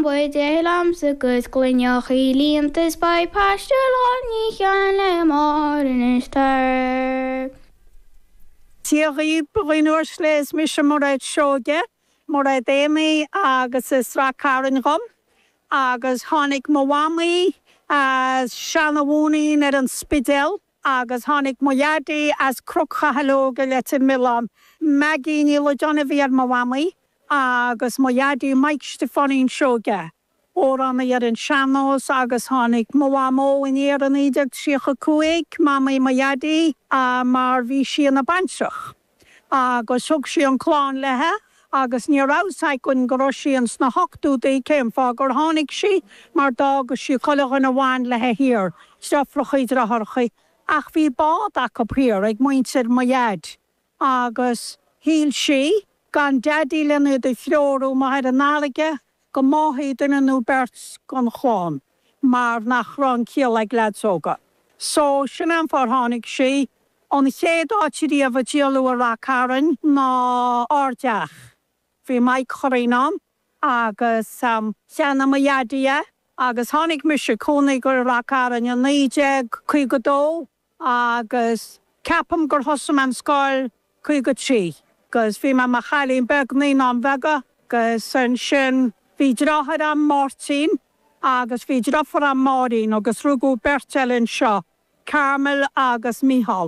buid lamsa gus gluineach í líontas ba pastel ní chean le mar in star. Tíochaí bhainúir sléis mis moraid seoge, moraid éimi agus is rá caran gom, agus tháinig mawami as seanahúnaí ar an spidel, agus tháinig moiadi as croccha halóga letin milam. Maggie ní le Johnny ar mawami, agus moiadi Mike Stefanin seoge. Órana ar an seanos agus tháinig mawamo in ar an idag tríocha cuaig, mamai moiadi mar bhí sí na banseach. Agus thug sí an clán lethe, agus ní rásaigún go raibh sí an sna hochtú daí céim fá gur tháinig sí mar dágus sí chuileach an bháin lethe hir, stafrachaid ratharchaí. Ach bhí bád acu hir ag muintir moiad. Agus híl sí gan dadí lena de fiorú maithir an nálaige go máthí duna nó bert gan chláán, mar nach ran cíal ag leadsóga. So sin an far tháinig sí, an chéad áitirí a bh díalú a rá caran ná áirdeach. Bhí Mike chorainám agus seanna moiadia, agus tháinig mis cónaí gur rá caran an 9 agus capam gur thosam an scoil 53. Gus bhí me chalín begnaí ná bhega, gus san sin bhí dráthad an Martin, agus bhí dráfar an Maureen, agus rúgú Bertelin seo, Carmel agus Mihal.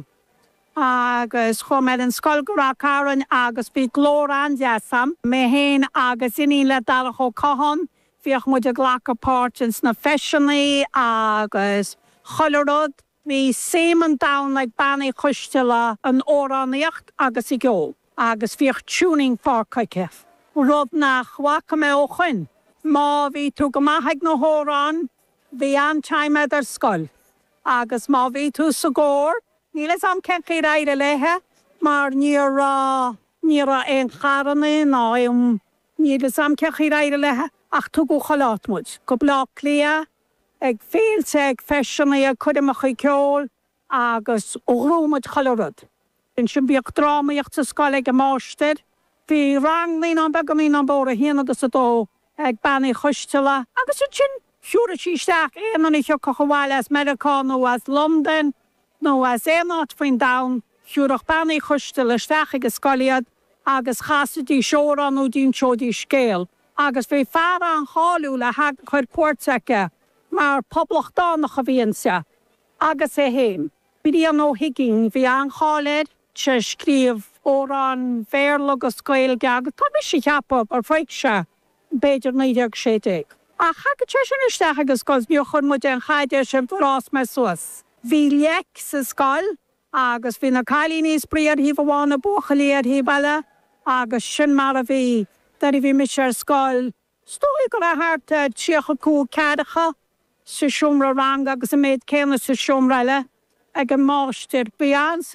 Agus chomed an scoil go rá caran agus bhí glóran deasam, mé héin agus iní le dalach ó cahan, bhíoch muid a ghlacha pártins na feshionaí agus cholarod, bhí séman down le bannaí chuistela an óránaíocht agus I ggó, agus bhíoch tuning fárcaiceh. Rud nach wacha me ó chuin, má bhí tú go maithaig na hórán, bhí an taimid ar scoil, agus má bhí tú sa gór, ní le sam ceanchaí raire lethe, mar ní ra ein charana ná ní le sam ceanchaí raire lethe, ach tú go chalátmuid, go blá clia, ag féilte ag feshionaí a chuideach I ceol, agus óhrúmid chalarad. In sin bíoch drámaíocht sa scoil ag a máisteir, bhí ranglaí an begamí an bóra híana agus a dó ag bannaí chuistela, agus sin siúra síisteach éanan I cheo cochahhail as Americano as London, nó as éanát faoin down, siúrach bannaí chuistela isteach ag a scoiliad, agus chasadí seórán ó dín seodí scéal, agus bhí fearra an cháú le chuir cuairteacha, mar poblach dánach a bhíonsa, agus é héim. Bhí an ó higging, bhí an cháid, se scríomh órán bhéirla agus scoilge agus tá bhí sí cheappa ar freic se beidir 9 A chagad sé sin isteach agus gos bío chun muid an chaidir sin frás me suas. Bhí leic sa scoil, agus bhí na cailí níos bríad hí bháinna buchalíad hí baile, agus sin mar a bhí, dar bhí mis ar scoil, stói go a harta tíocha cú cadacha, sa siomra rang agus a méid céanna sa siomra le, ag an máistir bhí an